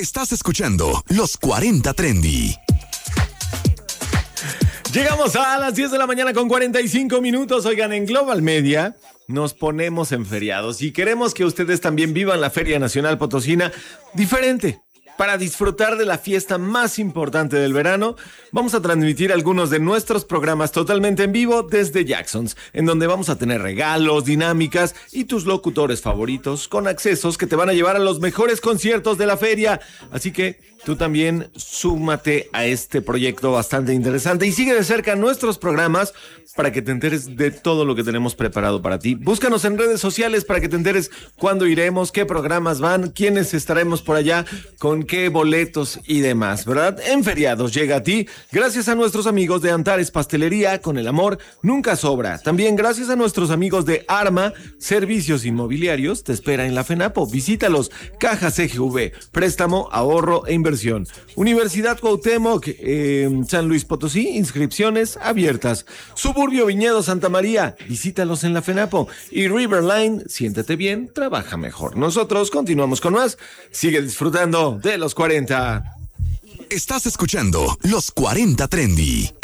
Estás escuchando Los 40 Trendy. Llegamos a las 10 de la mañana con 45 minutos. Oigan, en Global Media nos ponemos en feriados y queremos que ustedes también vivan la Feria Nacional Potosina diferente. Para disfrutar de la fiesta más importante del verano, vamos a transmitir algunos de nuestros programas totalmente en vivo desde Jacksons, en donde vamos a tener regalos, dinámicas y tus locutores favoritos con accesos que te van a llevar a los mejores conciertos de la feria. Así que tú también súmate a este proyecto bastante interesante y sigue de cerca nuestros programas para que te enteres de todo lo que tenemos preparado para ti. Búscanos en redes sociales para que te enteres cuándo iremos, qué programas van, quiénes estaremos por allá, con qué boletos y demás, ¿verdad? En feriados llega a ti gracias a nuestros amigos de Antares Pastelería, con el amor nunca sobra. También gracias a nuestros amigos de Arma Servicios Inmobiliarios, te espera en la FENAPO. Visítalos, Caja CGV, préstamo, ahorro e inversión. Universidad Cuauhtémoc, San Luis Potosí, inscripciones abiertas. Suburbio Viñedo Santa María, visítalos en la FENAPO. Y Riverline, siéntete bien, trabaja mejor. Nosotros continuamos con más. Sigue disfrutando de los 40. Estás escuchando Los 40 Trendy.